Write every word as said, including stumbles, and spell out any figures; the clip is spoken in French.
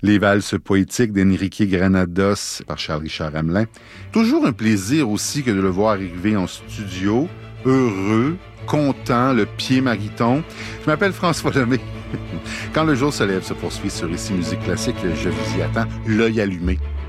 Les valses poétiques d'Enrique Granados par Charles-Richard Hamelin. Toujours un plaisir aussi que de le voir arriver en studio, heureux, content, le pied mariton. Je m'appelle François Lemay. Quand le jour se lève se poursuit sur Ici Musique Classique, je vous y attends, l'œil allumé.